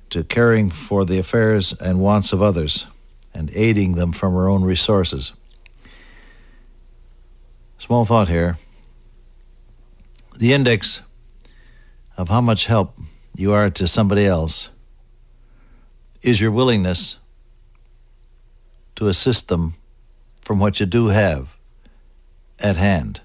to caring for the affairs and wants of others and aiding them from her own resources. Small thought here. The index of how much help you are to somebody else is your willingness to assist them from what you do have at hand.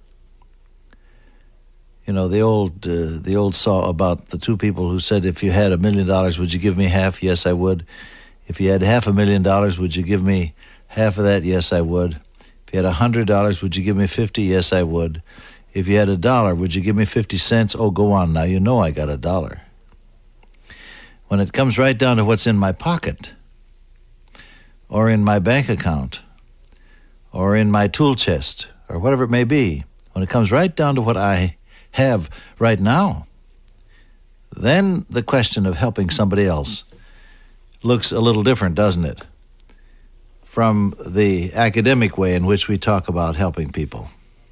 You know, the old saw about the two people who said, if you had $1 million, would you give me half? Yes, I would. If you had $500,000, would you give me half of that? Yes, I would. If you had $100, would you give me 50? Yes, I would. If you had $1, would you give me 50 cents? Oh, go on now. You know I got $1. When it comes right down to what's in my pocket, or in my bank account, or in my tool chest, or whatever it may be, when it comes right down to what I have right now, then the question of helping somebody else looks a little different, doesn't it, from the academic way in which we talk about helping people.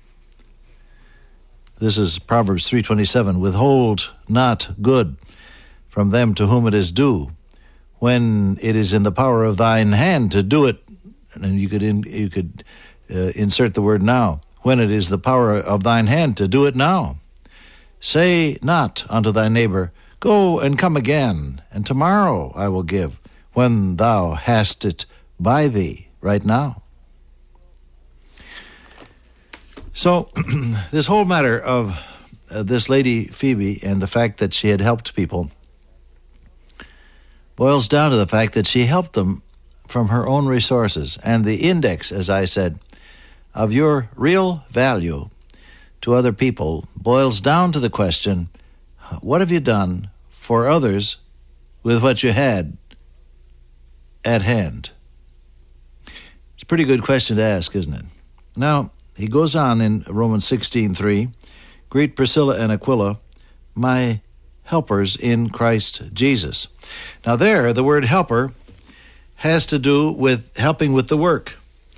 This is Proverbs 3:27, withhold not good from them to whom it is due, when it is in the power of thine hand to do it. And you could insert the word now, when it is the power of thine hand to do it now. Say not unto thy neighbor, go and come again, and tomorrow I will give, when thou hast it by thee right now. So this whole matter of this lady Phoebe and the fact that she had helped people boils down to the fact that she helped them from her own resources. And the index, as I said, of your real value to other people boils down to the question, what have you done for others with what you had at hand? It's a pretty good question to ask, isn't it? Now, he goes on in Romans 16:3, greet Priscilla and Aquila, my helpers in Christ Jesus. Now there, the word helper has to do with helping with the work.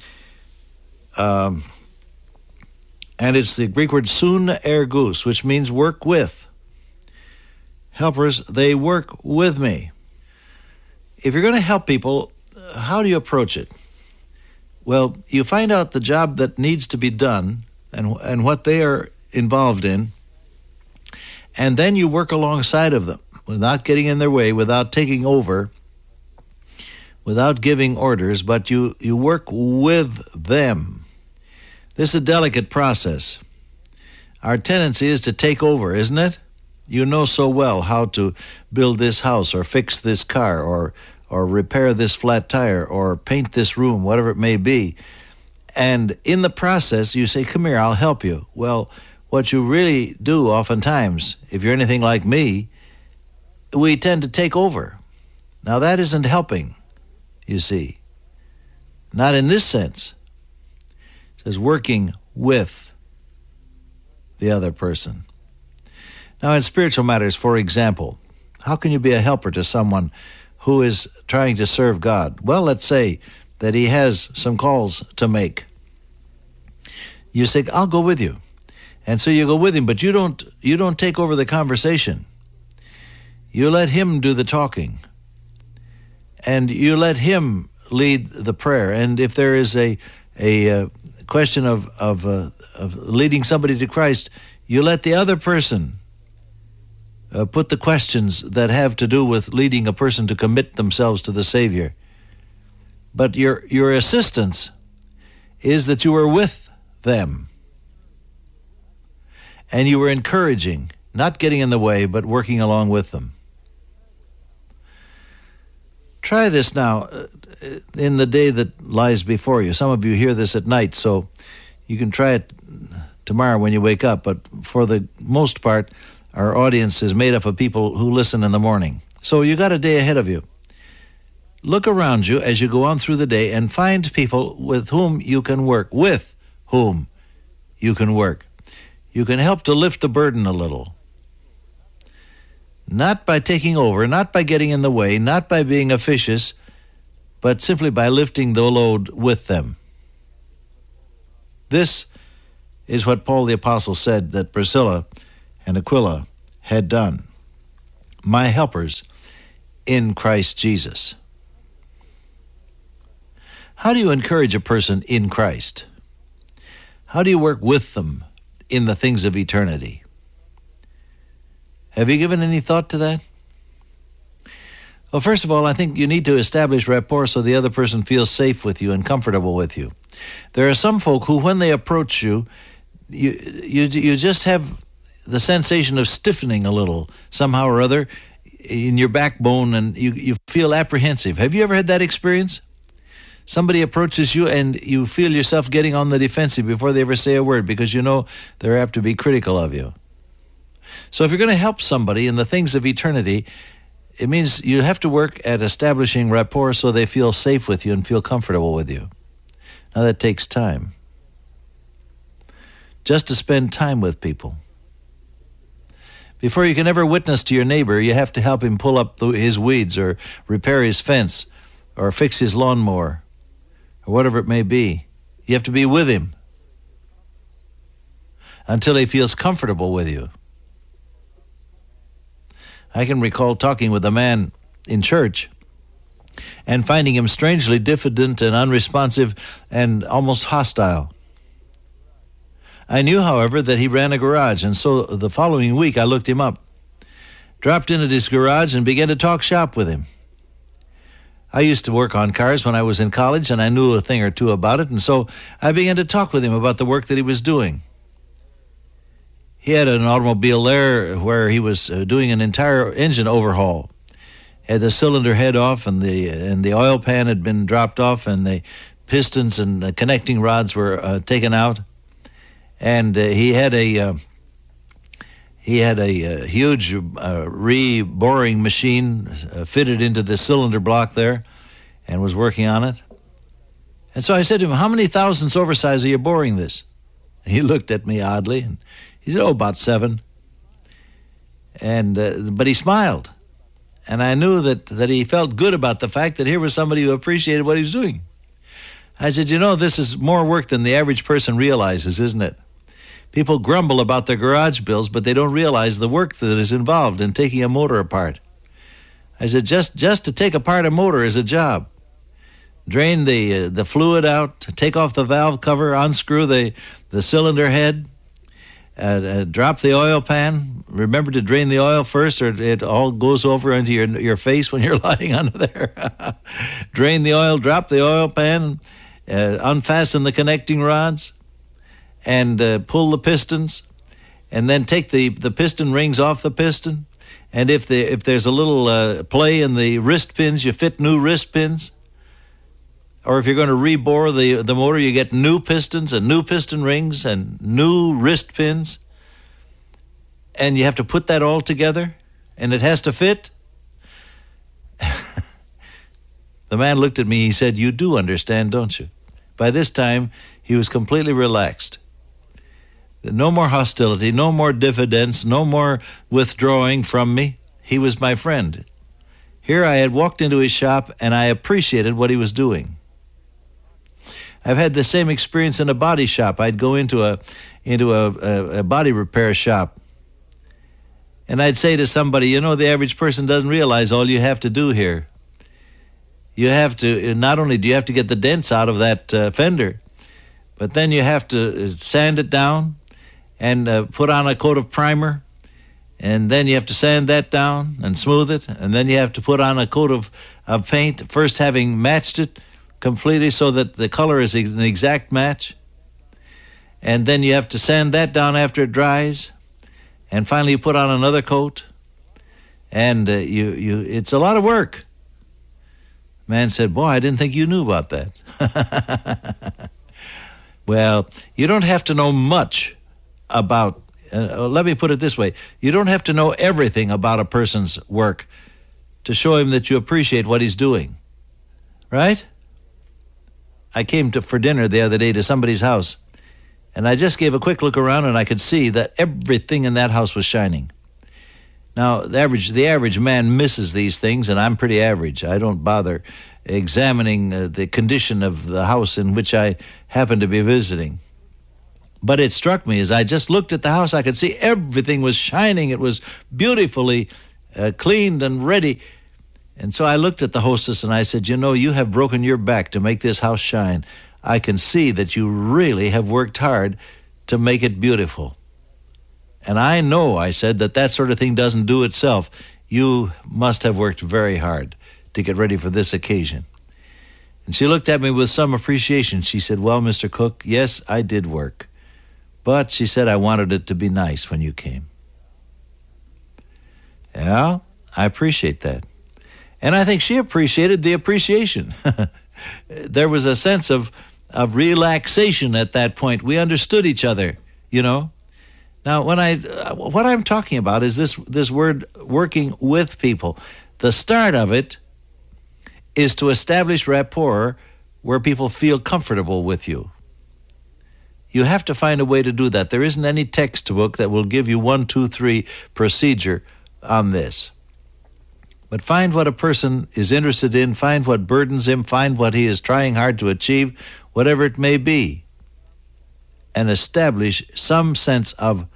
And it's the Greek word sun ergus, which means work with. Helpers, they work with me. If you're going to help people, how do you approach it? Well, you find out the job that needs to be done and what they are involved in, and then you work alongside of them without getting in their way, without taking over, without giving orders, but you work with them. This is a delicate process. Our tendency is to take over, isn't it? You know so well how to build this house or fix this car or repair this flat tire or paint this room, whatever it may be. And in the process, you say, come here, I'll help you. Well, what you really do oftentimes, if you're anything like me, we tend to take over. Now, that isn't helping, you see. Not in this sense. It says working with the other person. Now, in spiritual matters, for example, how can you be a helper to someone who is trying to serve God? Well, let's say that he has some calls to make. You say, I'll go with you. And so you go with him, but you don't take over the conversation. You let him do the talking. And you let him lead the prayer. And if there is a question of leading somebody to Christ, you let the other person put the questions that have to do with leading a person to commit themselves to the Savior. But your assistance is that you are with them. And you were encouraging, not getting in the way, but working along with them. Try this now in the day that lies before you. Some of you hear this at night, so you can try it tomorrow when you wake up. But for the most part, our audience is made up of people who listen in the morning. So you got a day ahead of you. Look around you as you go on through the day and find people with whom you can work, with whom you can work. You can help to lift the burden a little. Not by taking over, not by getting in the way, not by being officious, but simply by lifting the load with them. This is what Paul the Apostle said that Priscilla and Aquila had done. My helpers in Christ Jesus. How do you encourage a person in Christ? How do you work with them in the things of eternity? Have you given any thought to that? Well, first of all, I think you need to establish rapport so the other person feels safe with you and comfortable with you. There are some folk who, when they approach you, you just have the sensation of stiffening a little somehow or other in your backbone, and you feel apprehensive. Have you ever had that experience? Somebody approaches you and you feel yourself getting on the defensive before they ever say a word because you know they're apt to be critical of you. So if you're going to help somebody in the things of eternity, it means you have to work at establishing rapport so they feel safe with you and feel comfortable with you. Now that takes time. Just to spend time with people. Before you can ever witness to your neighbor, you have to help him pull up his weeds or repair his fence or fix his lawnmower or whatever it may be. You have to be with him until he feels comfortable with you. I can recall talking with a man in church and finding him strangely diffident and unresponsive and almost hostile. I knew, however, that he ran a garage, and so the following week I looked him up, dropped in at his garage, and began to talk shop with him. I used to work on cars when I was in college, and I knew a thing or two about it, and so I began to talk with him about the work that he was doing. He had an automobile there where he was doing an entire engine overhaul. Had the cylinder head off, and the oil pan had been dropped off, and the pistons and the connecting rods were taken out. And he had a huge reboring machine fitted into the cylinder block there, and was working on it. And so I said to him, "How many thousandths oversize are you boring this?" And he looked at me oddly, and he said, "Oh, about 7." And but he smiled, and I knew that he felt good about the fact that here was somebody who appreciated what he was doing. I said, "You know, this is more work than the average person realizes, isn't it? People grumble about their garage bills, but they don't realize the work that is involved in taking a motor apart." I said, just to take apart a motor is a job. Drain the fluid out, take off the valve cover, unscrew the cylinder head, drop the oil pan. Remember to drain the oil first, or it all goes over into your face when you're lying under there. Drain the oil, drop the oil pan, unfasten the connecting rods, and pull the pistons, and then take the piston rings off the piston. And if there's a little play in the wrist pins, you fit new wrist pins. Or if you're going to rebore the motor, you get new pistons and new piston rings and new wrist pins. And you have to put that all together, and it has to fit. The man looked at me, he said, "You do understand, don't you?" By this time, he was completely relaxed. No more hostility, no more diffidence, no more withdrawing from me. He was my friend. Here I had walked into his shop, and I appreciated what he was doing. I've had the same experience in a body shop. I'd go into a body repair shop, and I'd say to somebody, "You know, the average person doesn't realize all you have to do here. You have to, not only do you have to get the dents out of that fender, but then you have to sand it down and put on a coat of primer, and then you have to sand that down and smooth it, and then you have to put on a coat of paint, first having matched it completely so that the color is an exact match, and then you have to sand that down after it dries, and finally you put on another coat, and it's a lot of work." Man said, "Boy, I didn't think you knew about that." Well, you don't have to know much about, let me put it this way, you don't have to know everything about a person's work to show him that you appreciate what he's doing, right? I came for dinner the other day to somebody's house, and I just gave a quick look around, and I could see that everything in that house was shining. Now, the average man misses these things, and I'm pretty average. I don't bother examining the condition of the house in which I happen to be visiting. But it struck me as I just looked at the house, I could see everything was shining. It was beautifully cleaned and ready. And so I looked at the hostess and I said, you know, you have broken your back to make this house shine. I can see that you really have worked hard to make it beautiful. And I know, I said, that sort of thing doesn't do itself. You must have worked very hard to get ready for this occasion. And she looked at me with some appreciation. She said, well, Mr. Cook, yes, I did work. But she said, I wanted it to be nice when you came. Yeah, I appreciate that. And I think she appreciated the appreciation. There was a sense of relaxation at that point. We understood each other, you know. Now, what I'm talking about is this word working with people. The start of it is to establish rapport where people feel comfortable with you. You have to find a way to do that. There isn't any textbook that will give you 1, 2, 3 procedure on this. But find what a person is interested in, find what burdens him, find what he is trying hard to achieve, whatever it may be, and establish some sense of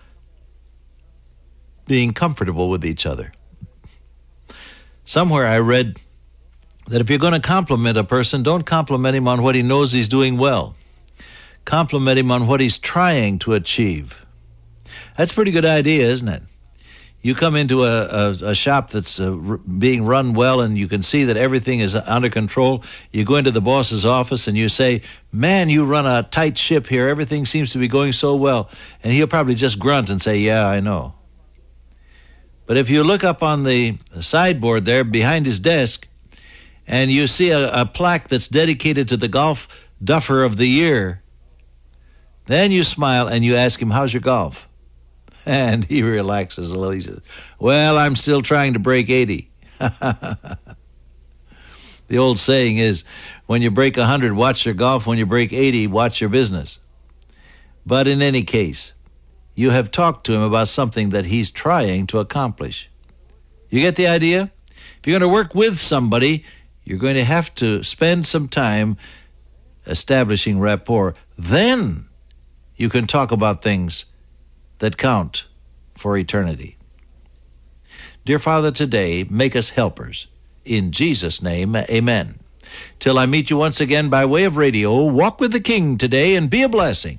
being comfortable with each other. Somewhere I read that if you're going to compliment a person, don't compliment him on what he knows he's doing well. Compliment him on what he's trying to achieve. That's a pretty good idea, isn't it? You come into a shop that's being run well and you can see that everything is under control. You go into the boss's office and you say, man, you run a tight ship here. Everything seems to be going so well. And he'll probably just grunt and say, yeah, I know. But if you look up on the sideboard there behind his desk and you see a plaque that's dedicated to the golf duffer of the year, then you smile and you ask him, how's your golf? And he relaxes a little. He says, well, I'm still trying to break 80. The old saying is, when you break 100, watch your golf. When you break 80, watch your business. But in any case, you have talked to him about something that he's trying to accomplish. You get the idea? If you're going to work with somebody, you're going to have to spend some time establishing rapport. Then you can talk about things that count for eternity. Dear Father, today, make us helpers. In Jesus' name, amen. Till I meet you once again by way of radio, walk with the King today and be a blessing.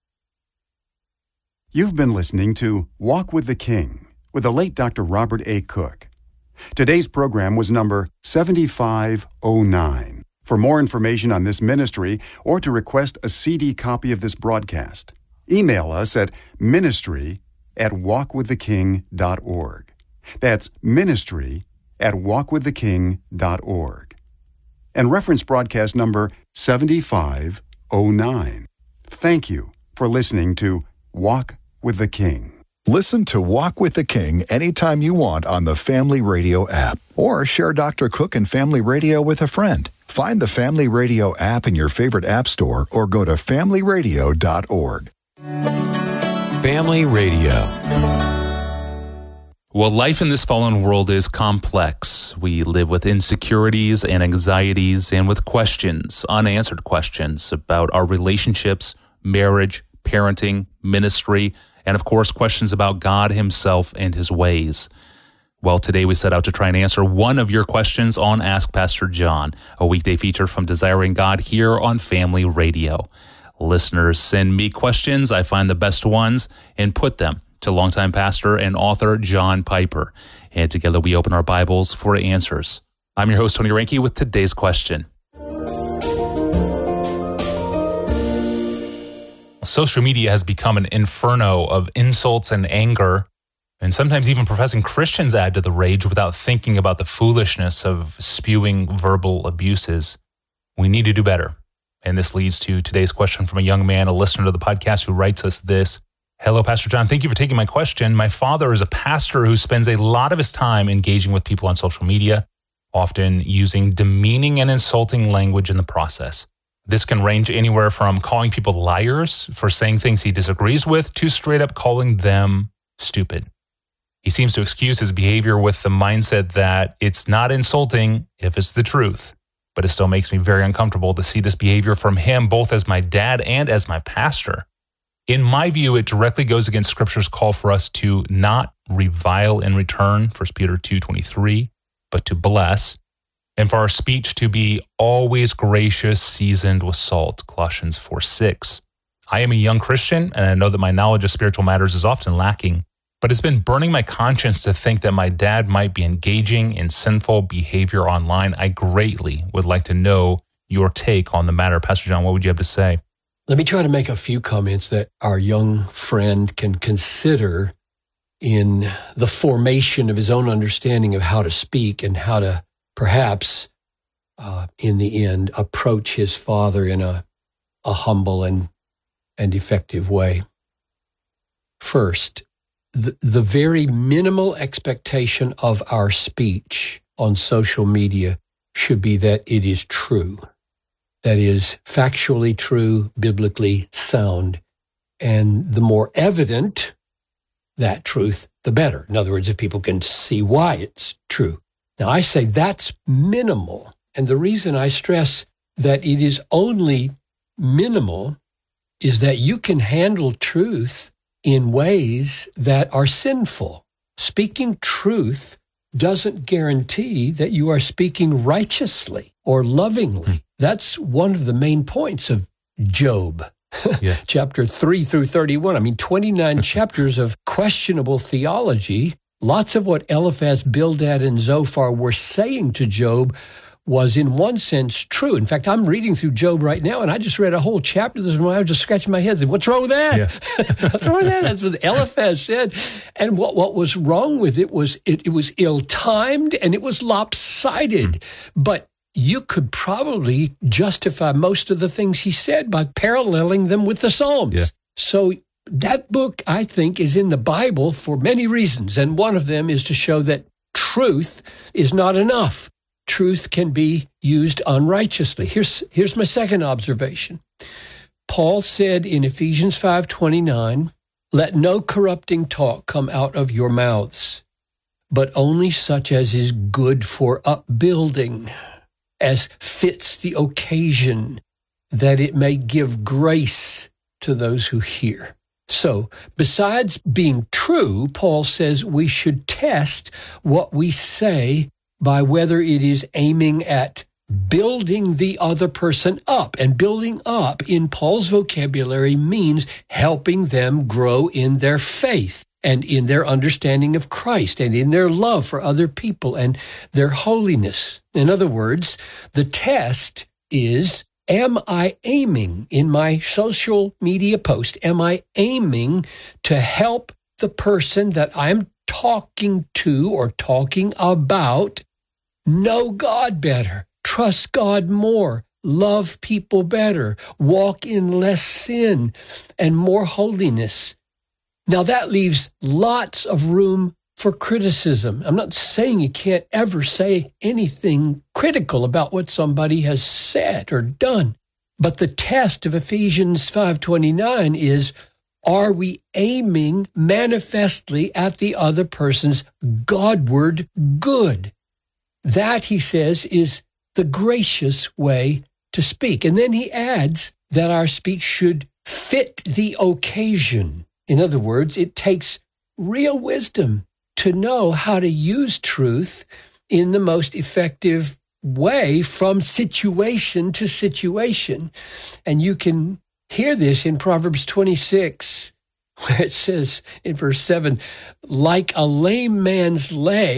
You've been listening to Walk with the King with the late Dr. Robert A. Cook. Today's program was number 7509. For more information on this ministry or to request a CD copy of this broadcast, email us at ministry@walkwiththeking.org. That's ministry@walkwiththeking.org. And reference broadcast number 7509. Thank you for listening to Walk with the King. Listen to Walk with the King anytime you want on the Family Radio app, or share Dr. Cook and Family Radio with a friend. Find the Family Radio app in your favorite app store or go to familyradio.org. Family Radio. Well, life in this fallen world is complex. We live with insecurities and anxieties and with questions, unanswered questions about our relationships, marriage, parenting, ministry, and of course, questions about God Himself and His ways. Well, today we set out to try and answer one of your questions on Ask Pastor John, a weekday feature from Desiring God here on Family Radio. Listeners send me questions. I find the best ones and put them to longtime pastor and author John Piper. And together we open our Bibles for answers. I'm your host, Tony Reinke, with today's question. Social media has become an inferno of insults and anger, and sometimes even professing Christians add to the rage without thinking about the foolishness of spewing verbal abuses. We need to do better. And this leads to today's question from a young man, a listener to the podcast, who writes us this. Hello, Pastor John. Thank you for taking my question. My father is a pastor who spends a lot of his time engaging with people on social media, often using demeaning and insulting language in the process. This can range anywhere from calling people liars for saying things he disagrees with to straight up calling them stupid. He seems to excuse his behavior with the mindset that it's not insulting if it's the truth, but it still makes me very uncomfortable to see this behavior from him, both as my dad and as my pastor. In my view, it directly goes against Scripture's call for us to not revile in return, 1 Peter 2:23, but to bless. and for our speech to be always gracious, seasoned with salt, Colossians 4:6. I am a young Christian, and I know that my knowledge of spiritual matters is often lacking, but it's been burning my conscience to think that my dad might be engaging in sinful behavior online. I greatly would like to know your take on the matter. Pastor John, what would you have to say? Let me try to make a few comments that our young friend can consider in the formation of his own understanding of how to speak and how to perhaps, in the end, approach his father in a humble and effective way. First, the very minimal expectation of our speech on social media should be that it is true. That is factually true, biblically sound. And the more evident that truth, the better. In other words, if people can see why it's true. Now, I say that's minimal. And the reason I stress that it is only minimal is that you can handle truth in ways that are sinful. Speaking truth doesn't guarantee that you are speaking righteously or lovingly. That's one of the main points of Job. Yeah. Chapter 3 through 31. 29 chapters of questionable theology. Lots of what Eliphaz, Bildad, and Zophar were saying to Job was in one sense true. In fact, I'm reading through Job right now, and I just read a whole chapter this morning. I was just scratching my head saying, what's wrong with that? Yeah. What's wrong with that? That's what Eliphaz said. And what was wrong with it was it was ill-timed and it was lopsided. But you could probably justify most of the things he said by paralleling them with the Psalms. Yeah. So that book, I think, is in the Bible for many reasons. And one of them is to show that truth is not enough. Truth can be used unrighteously. Here's my second observation. Paul said in Ephesians 5:29, "Let no corrupting talk come out of your mouths, but only such as is good for upbuilding, as fits the occasion, that it may give grace to those who hear." So, besides being true, Paul says we should test what we say by whether it is aiming at building the other person up. And building up in Paul's vocabulary means helping them grow in their faith and in their understanding of Christ and in their love for other people and their holiness. In other words, the test is, am I aiming in my social media post, am I aiming to help the person that I'm talking to or talking about know God better, trust God more, love people better, walk in less sin and more holiness? Now that leaves lots of room for criticism. I'm not saying you can't ever say anything critical about what somebody has said or done. But the test of Ephesians 5:29 is, are we aiming manifestly at the other person's Godward good? That, he says, is the gracious way to speak. And then he adds that our speech should fit the occasion. In other words, it takes real wisdom to know how to use truth in the most effective way from situation to situation. And you can hear this in Proverbs 26, where it says in verse 7, like a lame man's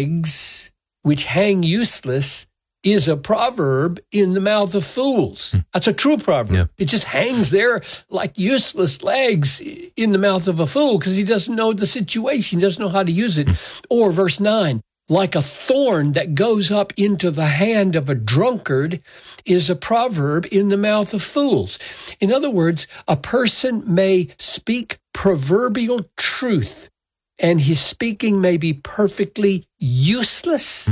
legs, which hang useless, is a proverb in the mouth of fools. That's a true proverb. Yeah. It just hangs there like useless legs in the mouth of a fool because he doesn't know the situation, doesn't know how to use it. Or verse 9, like a thorn that goes up into the hand of a drunkard is a proverb in the mouth of fools. In other words, a person may speak proverbial truth, and his speaking may be perfectly useless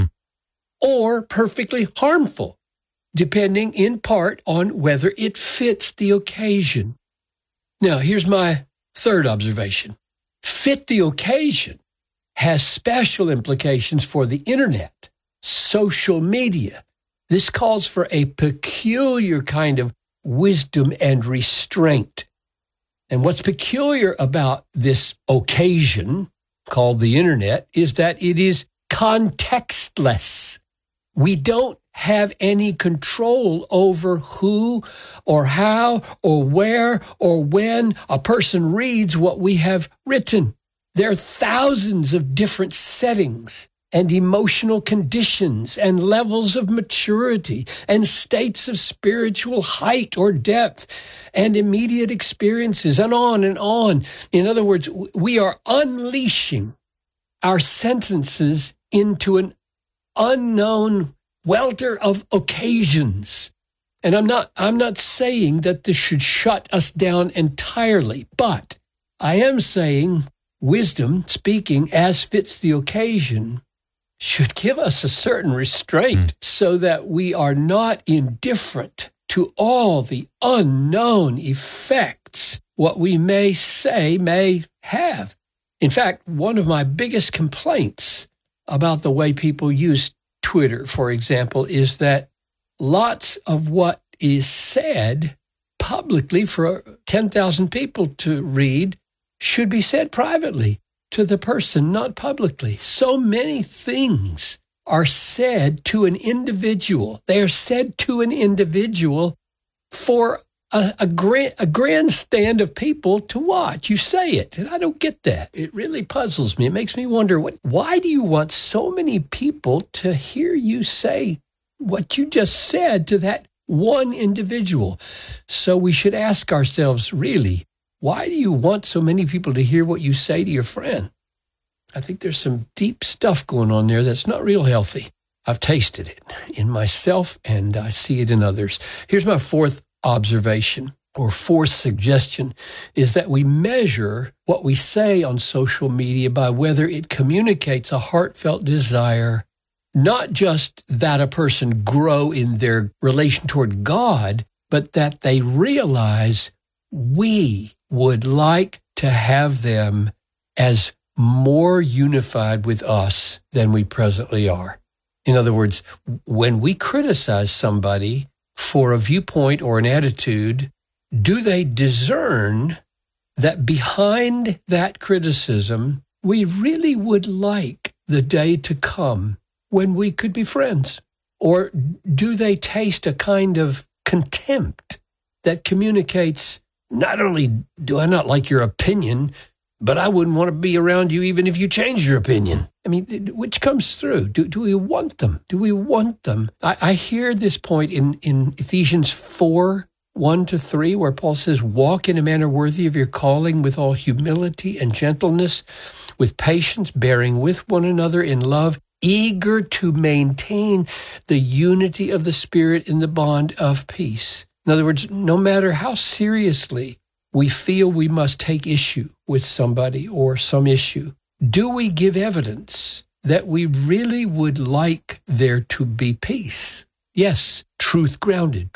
or perfectly harmful, depending in part on whether it fits the occasion. Now, here's my third observation. Fit the occasion has special implications for the internet, social media. This calls for a peculiar kind of wisdom and restraint. And what's peculiar about this occasion called the internet is that it is contextless. We don't have any control over who or how or where or when a person reads what we have written. There are thousands of different settings and emotional conditions and levels of maturity and states of spiritual height or depth and immediate experiences and on and on. In other words, we are unleashing our sentences into an unknown welter of occasions. And I'm not saying that this should shut us down entirely, but I am saying wisdom, speaking as fits the occasion, should give us a certain restraint so that we are not indifferent to all the unknown effects what we may say may have. In fact, one of my biggest complaints about the way people use Twitter, for example, is that lots of what is said publicly for 10,000 people to read should be said privately to the person, not publicly. So many things are said to an individual. They are said to an individual for a grandstand of people to watch. You say it, and I don't get that. It really puzzles me. It makes me wonder, why do you want so many people to hear you say what you just said to that one individual? So we should ask ourselves, really, why do you want so many people to hear what you say to your friend? I think there's some deep stuff going on there that's not real healthy. I've tasted it in myself, and I see it in others. Here's my fourth observation, or fourth suggestion, is that we measure what we say on social media by whether it communicates a heartfelt desire, not just that a person grow in their relation toward God, but that they realize we would like to have them as more unified with us than we presently are. In other words, when we criticize somebody for a viewpoint or an attitude, do they discern that behind that criticism, we really would like the day to come when we could be friends? Or do they taste a kind of contempt that communicates, not only do I not like your opinion, but I wouldn't want to be around you even if you changed your opinion? I mean, which comes through? Do we want them? Do we want them? I hear this point in Ephesians 4, 1-3, where Paul says, walk in a manner worthy of your calling with all humility and gentleness, with patience, bearing with one another in love, eager to maintain the unity of the Spirit in the bond of peace. In other words, no matter how seriously we feel we must take issue with somebody or some issue, do we give evidence that we really would like there to be peace? Yes, truth-grounded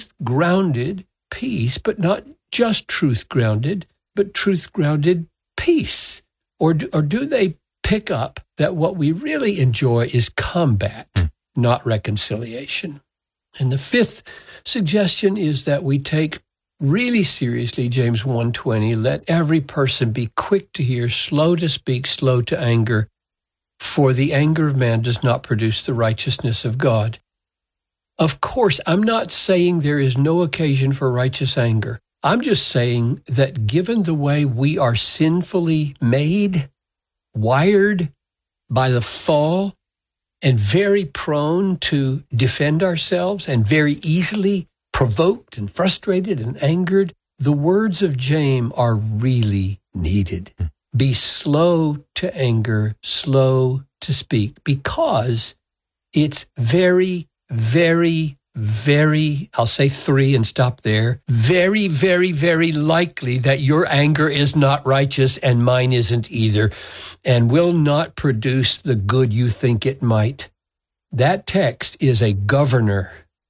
peace, but not just truth-grounded, but truth-grounded peace. Or do they pick up that what we really enjoy is combat, not reconciliation? And the fifth suggestion is that we take really seriously James 1:20, let every person be quick to hear, slow to speak, slow to anger, for the anger of man does not produce the righteousness of God. Of course, I'm not saying there is no occasion for righteous anger. I'm just saying that given the way we are sinfully made, wired by the fall, and very prone to defend ourselves and very easily provoked and frustrated and angered, the words of James are really needed. Be slow to anger, slow to speak, because it's very, very, very, I'll say 3 and stop there, very, very, very likely that your anger is not righteous and mine isn't either, and will not produce the good you think it might. That text is a governor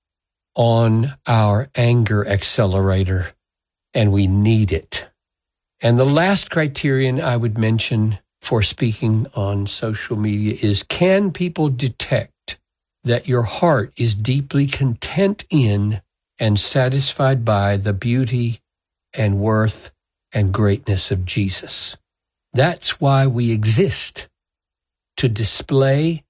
on our anger accelerator, and we need it. And the last criterion I would mention for speaking on social media is, can people detect that your heart is deeply content in and satisfied by the beauty and worth and greatness of Jesus? That's why we exist, to display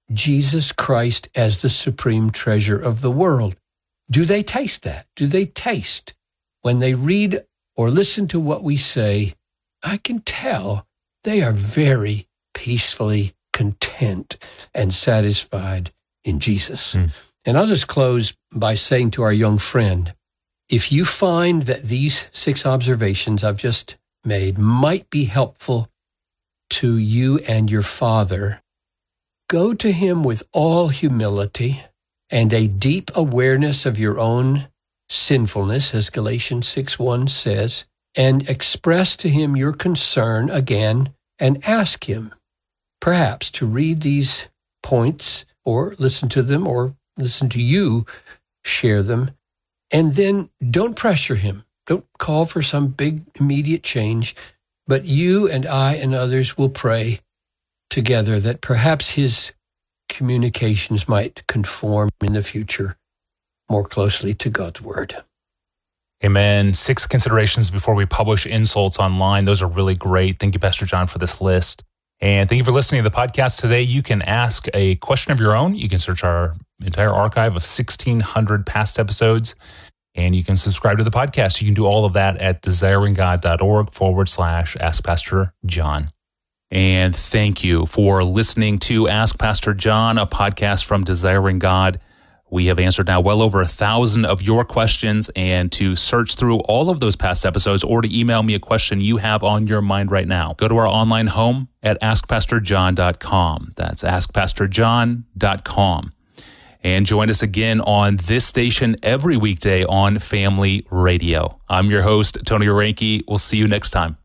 Jesus Christ as the supreme treasure of the world. Do they taste that? Do they taste when they read or listen to what we say? I can tell they are very peacefully content and satisfied in Jesus. And I'll just close by saying to our young friend, if you find that these 6 observations I've just made might be helpful to you and your father, go to him with all humility and a deep awareness of your own sinfulness, as Galatians 6:1 says, and express to him your concern again and ask him, perhaps, to read these points or listen to them or listen to you share them. And then don't pressure him. Don't call for some big immediate change, but you and I and others will pray together that perhaps his communications might conform in the future more closely to God's Word. Amen. 6 considerations before we publish insults online. Those are really great. Thank you, Pastor John, for this list. And thank you for listening to the podcast today. You can ask a question of your own. You can search our entire archive of 1,600 past episodes, and you can subscribe to the podcast. You can do all of that at desiringgod.org/Ask Pastor John. And thank you for listening to Ask Pastor John, a podcast from Desiring God. We have answered now well over 1,000 of your questions, and to search through all of those past episodes or to email me a question you have on your mind right now, go to our online home at askpastorjohn.com. That's askpastorjohn.com. And join us again on this station every weekday on Family Radio. I'm your host, Tony Orenke. We'll see you next time.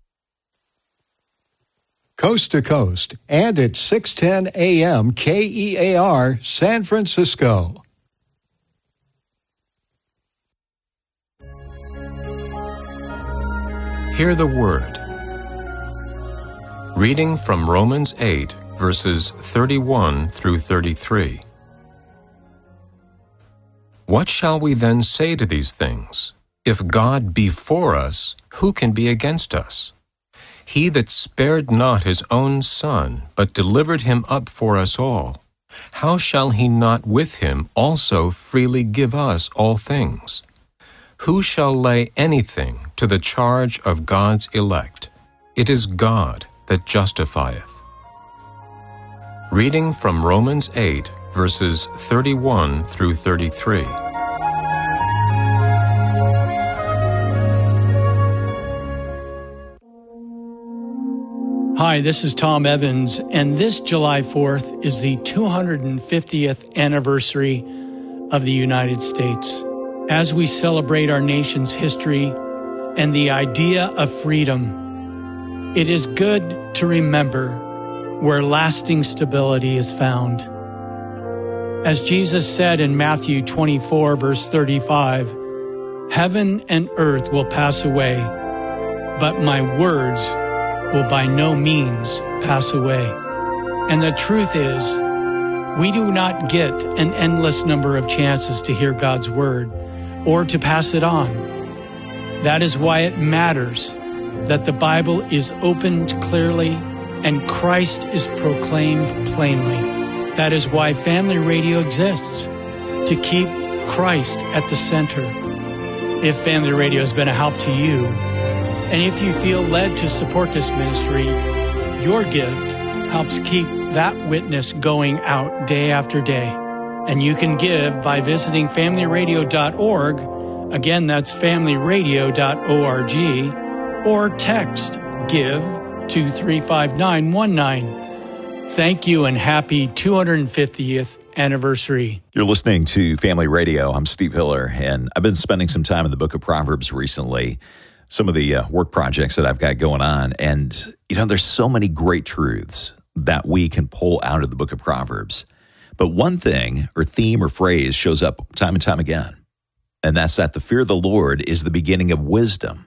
Coast to Coast and at 610 AM KEAR, San Francisco. Hear the Word. Reading from Romans 8, verses 31 through 33. What shall we then say to these things? If God be for us, who can be against us? He that spared not his own Son, but delivered him up for us all, how shall he not with him also freely give us all things? Who shall lay anything to the charge of God's elect? It is God that justifieth. Reading from Romans 8, verses 31 through 33. Hi, this is Tom Evans, and this July 4th is the 250th anniversary of the United States. As we celebrate our nation's history and the idea of freedom, it is good to remember where lasting stability is found. As Jesus said in Matthew 24, verse 35, "Heaven and earth will pass away, but my words will by no means pass away." And the truth is, we do not get an endless number of chances to hear God's word or to pass it on. That is why it matters that the Bible is opened clearly and Christ is proclaimed plainly. That is why Family Radio exists, to keep Christ at the center. If Family Radio has been a help to you, and if you feel led to support this ministry, your gift helps keep that witness going out day after day. And you can give by visiting familyradio.org. Again, that's familyradio.org. Or text GIVE to 35919. Thank you and happy 250th anniversary. You're listening to Family Radio. I'm Steve Hiller, and I've been spending some time in the book of Proverbs recently. Some of the work projects that I've got going on. And, there's so many great truths that we can pull out of the book of Proverbs. But one thing or theme or phrase shows up time and time again, and that's that the fear of the Lord is the beginning of wisdom.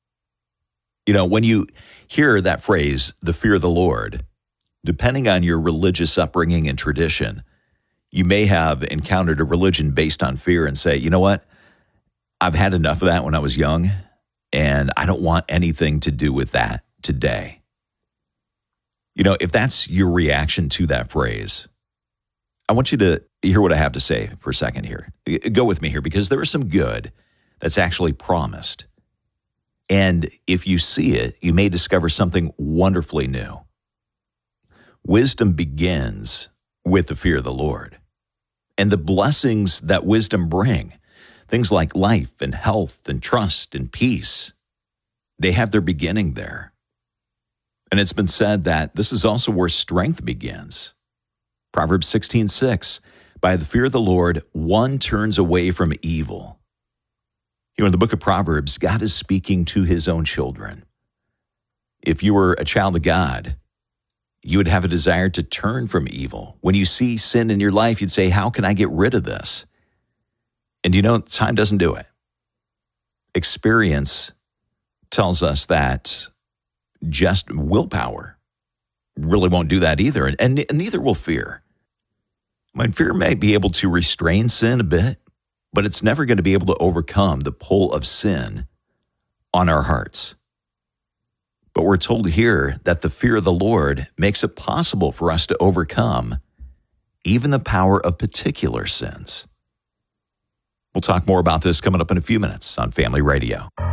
When you hear that phrase, the fear of the Lord, depending on your religious upbringing and tradition, you may have encountered a religion based on fear and say, you know what, I've had enough of that when I was young, and I don't want anything to do with that today. If that's your reaction to that phrase, I want you to hear what I have to say for a second here. Go with me here, because there is some good that's actually promised. And if you see it, you may discover something wonderfully new. Wisdom begins with the fear of the Lord. And the blessings that wisdom bring, things like life and health and trust and peace, they have their beginning there. And it's been said that this is also where strength begins. Proverbs 16:6, by the fear of the Lord, one turns away from evil. You know, in the book of Proverbs, God is speaking to his own children. If you were a child of God, you would have a desire to turn from evil. When you see sin in your life, you'd say, how can I get rid of this? And you know, time doesn't do it. Experience tells us that just willpower really won't do that either, and neither will fear. Fear may be able to restrain sin a bit, but it's never going to be able to overcome the pull of sin on our hearts. But we're told here that the fear of the Lord makes it possible for us to overcome even the power of particular sins. We'll talk more about this coming up in a few minutes on Family Radio.